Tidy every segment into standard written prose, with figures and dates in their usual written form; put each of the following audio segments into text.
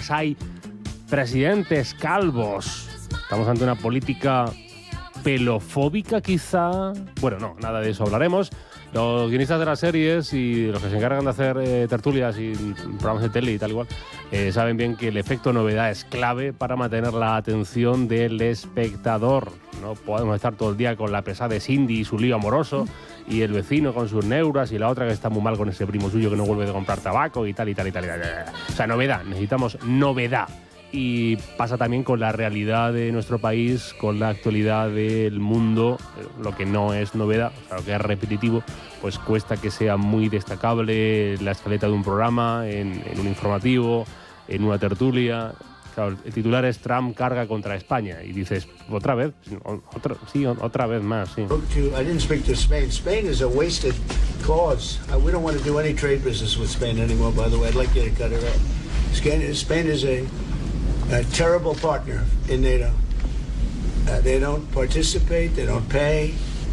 además hay presidentes calvos. Estamos ante una política pelofóbica, quizá. Bueno, no, nada de eso hablaremos. Los guionistas de las series y los que se encargan de hacer tertulias y programas de tele y tal igual, saben bien que el efecto novedad es clave para mantener la atención del espectador. No podemos estar todo el día con la pesada de Cindy y su lío amoroso, y el vecino con sus neuras, y la otra que está muy mal con ese primo suyo que no vuelve de comprar tabaco y tal y tal y tal. O sea, novedad, necesitamos novedad. Y pasa también con la realidad de nuestro país, con la actualidad del mundo. Lo que no es novedad, o sea, lo que es repetitivo, pues cuesta que sea muy destacable la escaleta de un programa, en un informativo, en una tertulia. Claro, el titular es Trump carga contra España y dices, ¿otra vez? Otra vez más, sí. I didn't speak to Spain. Spain is a wasted cause. We don't want to do any trade business with Spain anymore, by the way. I'd like you to cut it out. Spain is a terrible partner in NATO. They don't participate, they don't pay.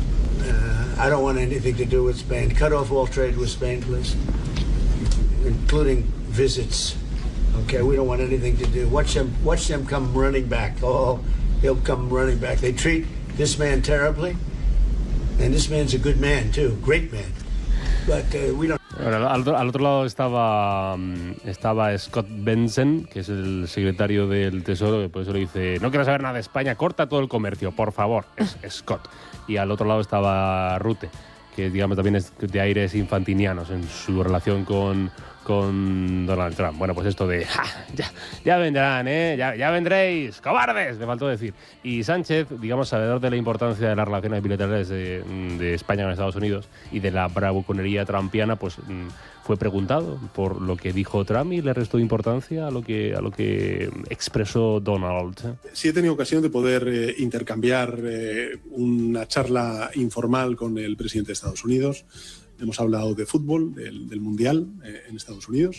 I don't want anything to do with Spain. Cut off all trade with Spain, please, including visits. Okay, we don't want anything to do. Watch them come running back. Oh, he'll come running back. They treat this man terribly, and this man's a good man too, great man. But we don't. Bueno, al otro lado estaba Scott Bessent, que es el secretario del Tesoro, que por eso le dice, no quiero saber nada de España, corta todo el comercio, por favor, es Scott. Y al otro lado estaba Rutte, que digamos también es de aires infantinianos en su relación con Donald Trump. Bueno, pues esto de ya vendrán, ya vendréis, cobardes, me faltó decir. Y Sánchez, digamos, sabedor de la importancia de las relaciones bilaterales de España con Estados Unidos y de la bravuconería trumpiana, pues fue preguntado por lo que dijo Trump y le restó importancia a lo que expresó Donald. Sí he tenido ocasión de poder intercambiar una charla informal con el presidente de Estados Unidos. Hemos hablado de fútbol, del Mundial en Estados Unidos.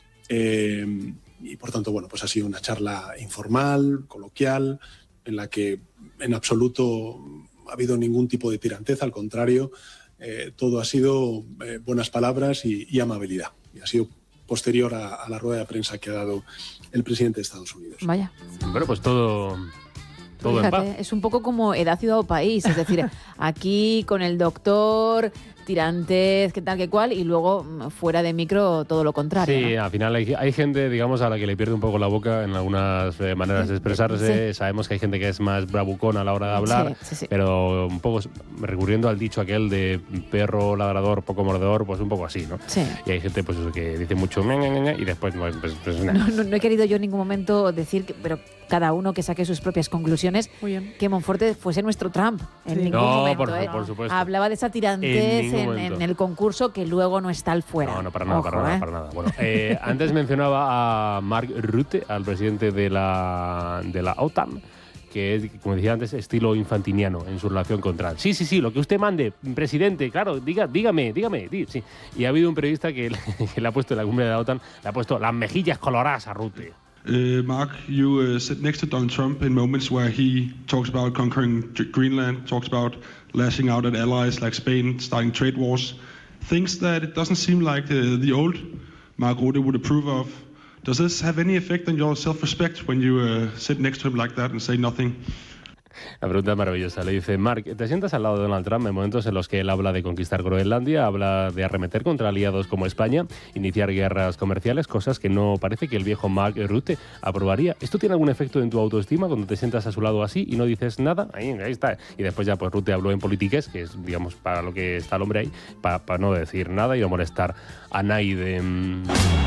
Y por tanto, bueno, pues ha sido una charla informal, coloquial, en la que en absoluto ha habido ningún tipo de tiranteza, al contrario, todo ha sido buenas palabras y amabilidad. Y ha sido posterior a la rueda de prensa que ha dado el presidente de Estados Unidos. Vaya. Bueno, pues todo Fíjate, en paz. es un poco como edad, ciudad o país. Es decir, aquí con el doctor, tirantez, qué tal, qué cual, y luego fuera de micro todo lo contrario. Sí, ¿no? al final hay gente, digamos, a la que le pierde un poco la boca en algunas maneras de expresarse. Sí. Sabemos que hay gente que es más bravucona a la hora de hablar, sí. Pero un poco recurriendo al dicho aquel de perro ladrador, poco mordedor, pues un poco así, ¿no? Sí. Y hay gente pues eso, que dice mucho y después pues no he querido yo en ningún momento decir pero cada uno que saque sus propias conclusiones. Muy bien. Que Monforte fuese nuestro Trump en ningún no, momento. por supuesto. Hablaba de esa tirantez en el concurso que luego no está al fuera. No, para nada. Bueno, antes mencionaba a Mark Rutte, al presidente de la OTAN, que es, como decía antes, estilo infantiniano en su relación con Trump. Sí, lo que usted mande, presidente, claro, dígame. Sí. Y ha habido un periodista que le ha puesto en la cumbre de la OTAN, le ha puesto las mejillas coloradas a Rutte. Mark, you sit next to Donald Trump in moments where he talks about conquering Greenland, talks about lashing out at allies like Spain, starting trade wars, things that it doesn't seem like the old Mark Rutte would approve of. Does this have any effect on your self-respect when you sit next to him like that and say nothing? La pregunta es maravillosa. Le dice, Mark, ¿te sientas al lado de Donald Trump en momentos en los que él habla de conquistar Groenlandia, habla de arremeter contra aliados como España, iniciar guerras comerciales, cosas que no parece que el viejo Mark Rutte aprobaría? ¿Esto tiene algún efecto en tu autoestima cuando te sientas a su lado así y no dices nada? Ahí está. Y después ya pues Rutte habló en politiques, que es, digamos, para lo que está el hombre ahí, para no decir nada y no molestar a nadie.